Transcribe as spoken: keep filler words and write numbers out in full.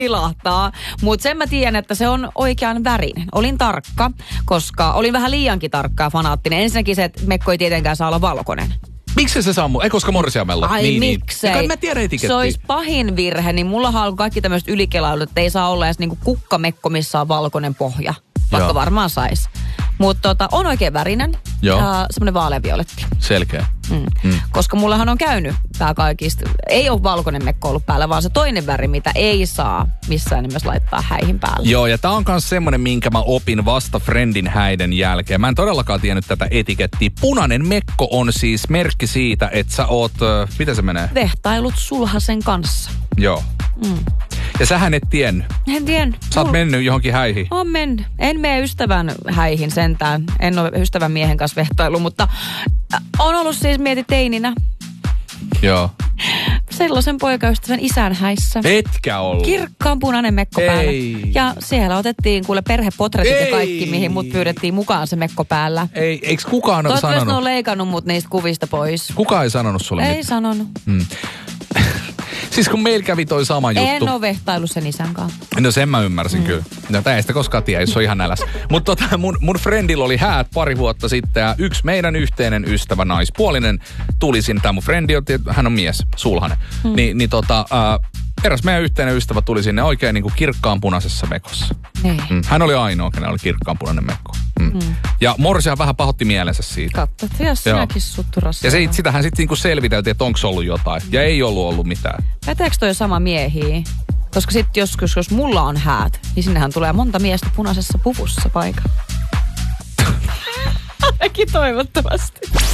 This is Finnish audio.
ilahtaa. Mutta sen mä tiedän, että se on oikean värinen. Olin tarkka, koska olin vähän liiankin tarkka ja fanaattinen. Ensinnäkin se, että mekko ei tietenkään saa olla valkoinen. Miksi se sammu? Ei koska morsiamella. Ai niin, miksei? Niin. Mä tiedän etikettiä. Se olisi pahin virhe, niin mullahan on kaikki tämmöiset ylikelailut, että ei saa olla edes niinku kukkamekko, missä on valkoinen pohja. Vaikka Joo. varmaan sais. Mutta tota, on oikein värinen. Joo. Ja semmoinen vaaleanvioletti. Selkeä. Mm. Mm. Koska mullahan on käynyt tää kaikista. Ei ole valkoinen mekko ollut päällä, vaan se toinen väri, mitä ei saa missään nimessä laittaa häihin päälle. Joo, ja tää on myös semmonen, minkä mä opin vasta Friendin häiden jälkeen. Mä en todellakaan tiennyt tätä etikettiä. Punainen mekko on siis merkki siitä, että sä oot, äh, miten se menee? Vehtailut sulhasen kanssa. Joo. Mm. Ja sähän et tiennyt. En tiennyt. Sä oot mennyt johonkin häihin. Oon mennyt. En mene ystävän häihin sentään. En ole ystävän miehen kanssa vehtailu, mutta on ollut siis mieti teininä. Joo. Sellaisen poikaystävän isän häissä. Etkä ollut. Kirkkaan punainen mekko päällä. Ei. Ja siellä otettiin kuule perhepotretit ja kaikki, mihin mut pyydettiin mukaan se mekko päällä. Ei, eiks kukaan ole sanonut? Toivottavasti ne on leikannut mut niistä kuvista pois. Kukaan ei sanonut sulle Ei mitään? sanonut. Hmm. Siis kun meillä kävi toi sama juttu. En ole vehtailu sen isän kanssa. No sen mä ymmärsin mm. kyllä. No tää ei sitä koskaan tiedä, jos on ihan näläs. Mutta tota, mun, mun friendillä oli häät pari vuotta sitten ja yksi meidän yhteinen ystävä, naispuolinen, tuli sinne. Tää mun friendi, hän on mies, sulhanen. Mm. Ni, niin tota, äh, eräs meidän yhteinen ystävä tuli sinne oikein niin kuin kirkkaanpunaisessa mekossa. Mm. Hän oli ainoa, kenellä oli kirkkaanpunainen mekko. Mm. Mm. Ja morsihan vähän pahoitti mielensä siitä. Katso, jos sinäkin sutturassa. Ja se, sitähän sitten niinku selviteltiin, että onko ollut jotain. Ja ei ollut ollut mitään. Päteekö toi sama miehiä? Koska sitten joskus, jos mulla on häät, niin sinnehän tulee monta miestä punaisessa puvussa paikalla. Ainakin toivottavasti.